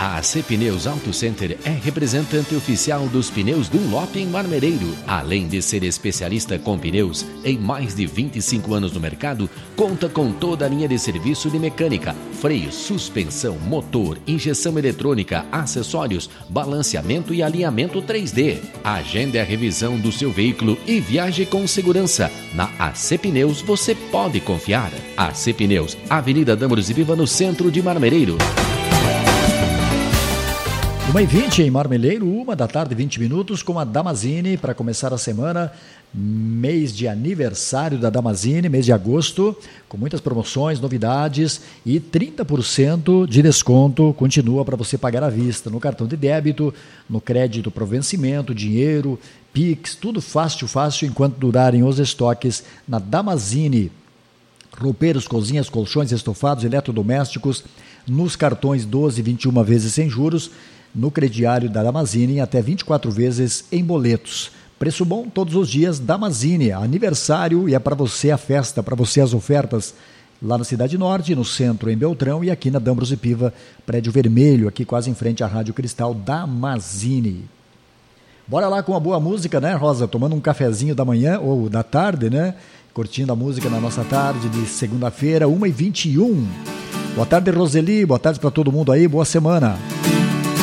A AC Pneus Auto Center é representante oficial dos pneus Dunlop em Marmereiro. Além de ser especialista com pneus, em mais de 25 anos no mercado, conta com toda a linha de serviço de mecânica, freio, suspensão, motor, injeção eletrônica, acessórios, balanceamento e alinhamento 3D. Agende a revisão do seu veículo e viaje com segurança. Na AC Pneus você pode confiar. AC Pneus, Avenida Dâmaros e Viva, no centro de Marmereiro. 1h20 em Marmeleiro, 1h20, com a Damazini, para começar a semana, mês de aniversário da Damazini, mês de agosto, com muitas promoções, novidades e 30% de desconto continua para você pagar à vista, no cartão de débito, no crédito para o vencimento, dinheiro, Pix, tudo fácil, enquanto durarem os estoques na Damazini. Roupeiros, cozinhas, colchões, estofados, eletrodomésticos, nos cartões 12 e 21 vezes sem juros, no crediário da Damazini, até 24 vezes em boletos. Preço bom todos os dias, Damazini, aniversário, e é para você a festa, para você as ofertas, lá na Cidade Norte, no centro em Beltrão, e aqui na Dâmaros e Piva, prédio vermelho, aqui quase em frente à Rádio Cristal, Damazini. Bora lá com uma boa música, né, Rosa? Tomando um cafezinho da manhã, ou da tarde, né? Curtindo a música na nossa tarde de segunda-feira, 1h21. Boa tarde, Roseli, boa tarde para todo mundo aí, boa semana.